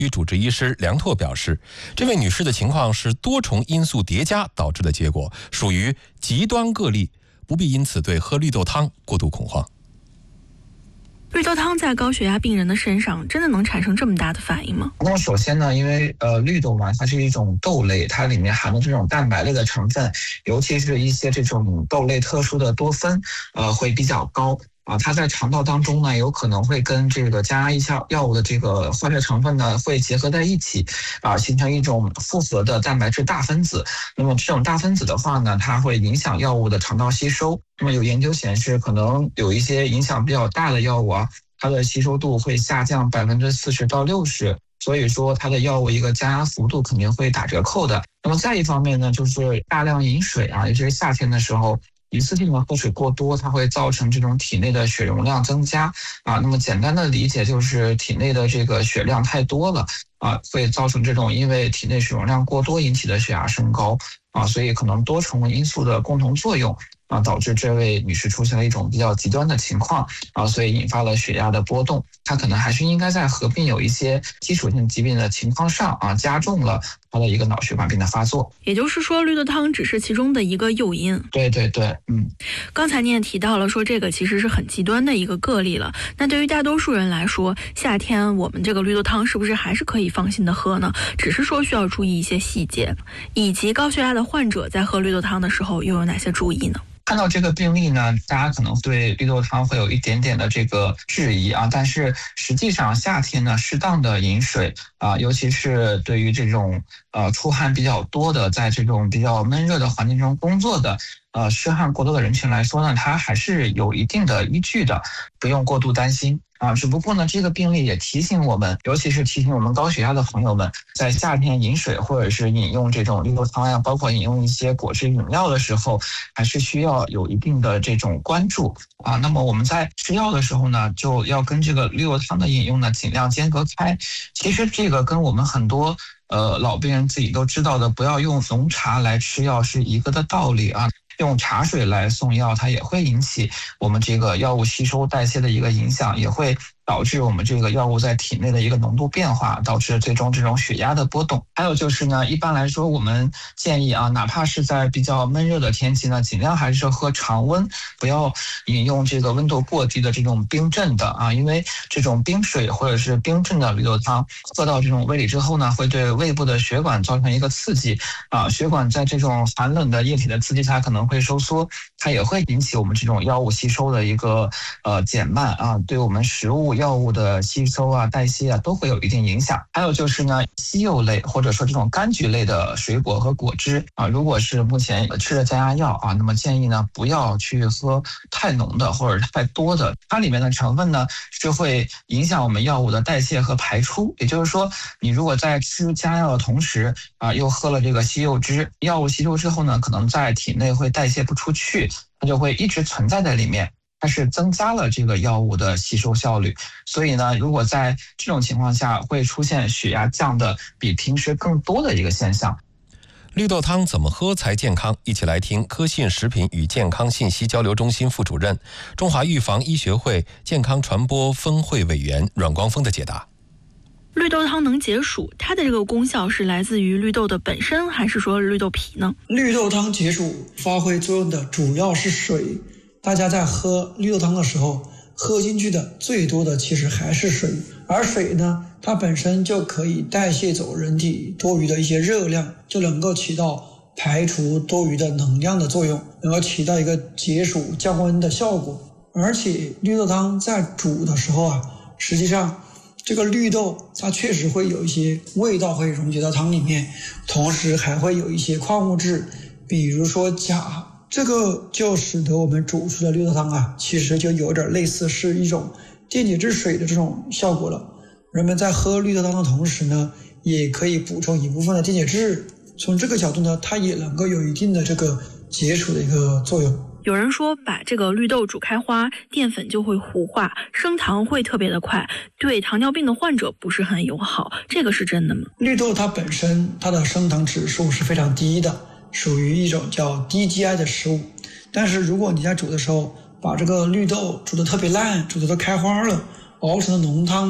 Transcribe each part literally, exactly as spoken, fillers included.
与主治医师梁拓表示，这位女士的情况是多重因素叠加导致的结果，属于极端个例，不必因此对喝绿豆汤过度恐慌。 绿豆汤在高血压病人的身上真的能产生这么大的反应吗？ 那么首先呢，因为呃绿豆嘛，它是一种豆类，它里面含的这种蛋白类的成分，尤其是一些这种豆类特殊的多酚，呃会比较高。啊，它在肠道当中呢，有可能会跟这个降压抑效药物的这个化学成分呢，会结合在一起，啊，形成一种复合的蛋白质大分子。那么这种大分子的话呢，它会影响药物的肠道吸收。那么有研究显示，可能有一些影响比较大的药物啊，它的吸收度会下降百分之四十到六十。所以说它的药物一个降压幅度肯定会打折扣的。那么再一方面呢，就是大量饮水啊，尤其是夏天的时候。一次性的喝水过多，它会造成这种体内的血容量增加啊。那么简单的理解就是体内的这个血量太多了啊，会造成这种因为体内血容量过多引起的血压升高啊。所以可能多重因素的共同作用啊，导致这位女士出现了一种比较极端的情况啊，所以引发了血压的波动。她可能还是应该在合并有一些基础性疾病的情况上啊，加重了她的一个脑血管病的发作。 也就是说，绿豆汤只是其中的一个诱因。 对对对，嗯。 刚才你也提到了说这个其实是很极端的一个个例了。那对于大多数人来说，夏天我们这个绿豆汤是不是还是可以放心的喝呢？只是说需要注意一些细节，以及高血压的患者在喝绿豆汤的时候又有哪些注意呢？ 看到这个病例呢，大家可能对绿豆汤会有一点点的这个质疑啊，但是实际上夏天呢，适当的饮水啊，尤其是对于这种呃出汗比较多的，在这种比较闷热的环境中工作的呃湿汗过多的人群来说呢，它还是有一定的依据的，不用过度担心。啊，只不过呢，这个病例也提醒我们，尤其是提醒我们高血压的朋友们，在夏天饮水或者是饮用这种绿豆汤呀，包括饮用一些果汁饮料的时候，还是需要有一定的这种关注啊。那么我们在吃药的时候呢，就要跟这个绿豆汤的饮用呢尽量间隔开。其实这个跟我们很多呃老病人自己都知道的，不要用浓茶来吃药是一个的道理啊。用茶水来送药，它也会引起我们这个药物吸收代谢的一个影响，也会导致我们这个药物在体内的一个浓度变化，导致最终这种血压的波动。还有就是呢，一般来说我们建议啊，哪怕是在比较闷热的天气呢，尽量还是喝常温，不要饮用这个温度过低的这种冰镇的啊，因为这种冰水或者是冰镇的绿豆汤喝到这种胃里之后呢，会对胃部的血管造成一个刺激啊，血管在这种寒冷的液体的刺激下可能会收缩，它也会引起我们这种药物吸收的一个呃减慢啊，对我们食物药物的吸收啊、代谢啊都会有一定影响。还有就是呢，西柚类或者说这种柑橘类的水果和果汁啊，如果是目前吃的降压药啊，那么建议呢不要去喝太浓的或者太多的，它里面的成分呢是会影响我们药物的代谢和排出。也就是说，你如果在吃降压药的同时啊，又喝了这个西柚汁，药物吸收之后呢，可能在体内会代谢不出去，它就会一直存在在里面。它是增加了这个药物的吸收效率，所以呢，如果在这种情况下会出现血压降的比平时更多的一个现象。 绿豆汤怎么喝才健康？一起来听科信食品与健康信息交流中心副主任、中华预防医学会健康传播分会委员阮光峰的解答。 绿豆汤能解暑，它的这个功效是来自于绿豆的本身，还是说绿豆皮呢？ 绿豆汤解暑发挥作用的主要是水。大家在喝绿豆汤的时候，喝进去的最多的其实还是水，而水呢，它本身就可以代谢走人体多余的一些热量，就能够起到排除多余的能量的作用，能够起到一个解暑降温的效果。而且绿豆汤在煮的时候啊，实际上这个绿豆它确实会有一些味道会溶解到汤里面，同时还会有一些矿物质，比如说钾，这个就使得我们煮出的绿豆汤啊，其实就有点类似是一种电解质水的这种效果了。人们在喝绿豆汤的同时呢，也可以补充一部分的电解质，从这个角度呢，它也能够有一定的这个解暑的一个作用。 有人说把这个绿豆煮开花，淀粉就会糊化，升糖会特别的快，对糖尿病的患者不是很友好，这个是真的吗？ 绿豆它本身它的升糖指数是非常低的，属于一种叫低 G I 的食物。但是如果你在煮的时候把这个绿豆煮得特别烂，煮得都开花了，熬成了浓汤，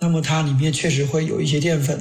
那么它里面确实会有一些淀粉。